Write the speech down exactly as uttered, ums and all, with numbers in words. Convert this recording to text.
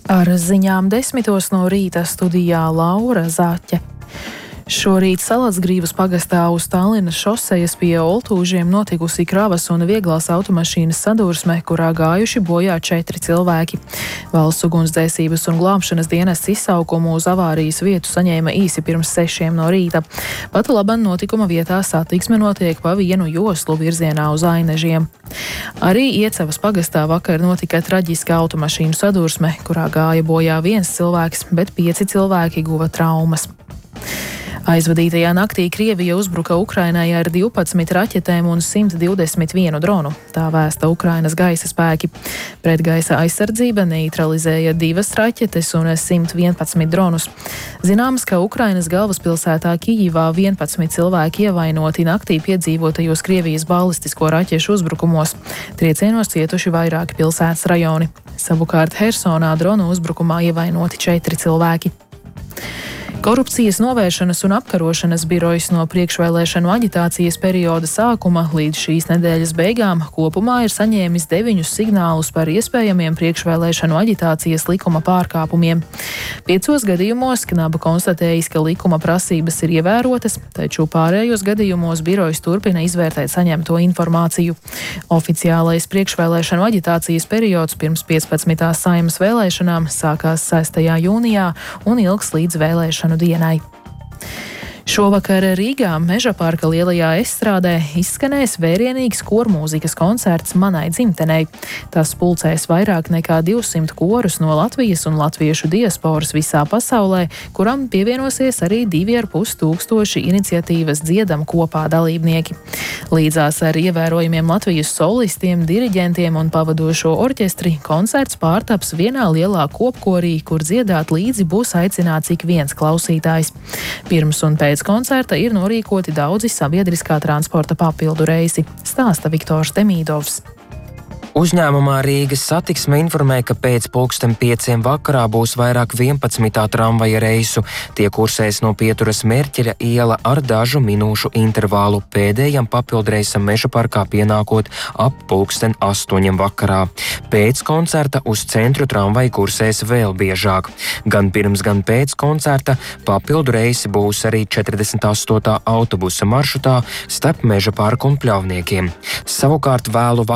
Ar ziņām desmitos no rīta studijā Laura Zaķe. Šorīt Salatsgrīvas pagastā uz Tallinas šosejas pie Oltūžiem notikusi kravas un vieglās automašīnas sadursme, kurā gājuši bojā četri cilvēki. Valsts ugunsdzēsības un glābšanas dienests izsaukumu uz avārijas vietu saņēma īsi pirms sešiem no rīta. Pat laban notikuma vietā satiksme notiek pa vienu joslu virzienā uz Ainežiem. Arī Iecavas pagastā vakar notika traģiska automašīnu sadursme, kurā gāja bojā viens cilvēks, bet pieci cilvēki guva traumas. Aizvadītajā naktī Krievija uzbruka Ukrainai ar divpadsmit raķetēm un simt divdesmit vienu dronu. Tā vēsta Ukrainas gaisa spēki. Pretgaisa aizsardzība neutralizēja divas raķetes un simt vienpadsmit dronus. Zināms, ka Ukrainas galvaspilsētā Kijivā vienpadsmit cilvēki ievainoti naktī piedzīvotajos Krievijas balistisko raķešu uzbrukumos. Triecienos cietuši vairāki pilsētas rajoni. Savukārt Hersonā dronu uzbrukumā ievainoti četri cilvēki. Korupcijas novēršanas un apkarošanas birojas no priekšvēlēšanu aģitācijas perioda sākuma līdz šīs nedēļas beigām kopumā ir saņēmis deviņus signālus par iespējamiem priekšvēlēšanu aģitācijas likuma pārkāpumiem. Piecos gadījumos Knaba konstatējis, ka likuma prasības ir ievērotas, taču pārējos gadījumos birojas turpina izvērtēt saņemto informāciju. Oficiālais priekšvēlēšanu aģitācijas periods pirms piecpadsmitās Saeimas vēlēšanām sākās sestajā jūnijā un ilgs līdz vēlēšanu dienai. Šovakar Rīgā Mežaparka lielajā estrādē izskanēs vērienīgs kormūzikas koncerts Manai dzimtenei. Tas pulcēs vairāk nekā divsimt korus no Latvijas un latviešu diasporas visā pasaulē, kuram pievienosies arī divi ar pus tūkstoši iniciatīvas Dziedam kopā dalībnieki. Līdzās ar ievērojumiem Latvijas solistiem, diriģentiem un pavadošo orķestri koncerts pārtaps vienā lielā kopkorī, kur dziedāt līdzi būs aicināts ik viens klausītājs. Pirms un pēc koncerta ir norīkoti daudzi sabiedriskā transporta papildu reisi, stāsta Viktors Demīdovs. Uzņēmumā Rīgas satiksme informē, ka pēc pulksten pieciem vakarā būs vairāk vienpadsmitā tramvaja reisu. Tie kursēs no Pieturas Merķeļa iela ar dažu minūšu intervālu, pēdējam papildreisam Mežaparkā pienākot ap pulksten astoņiem vakarā. Pēc koncerta uz centru tramvaja kursēs vēl biežāk. Gan pirms, gan pēc koncerta papildu reisi būs arī četrdesmit astotā autobusa maršrutā starp Mežaparku un Pļavniekiem. Savukārt vēlu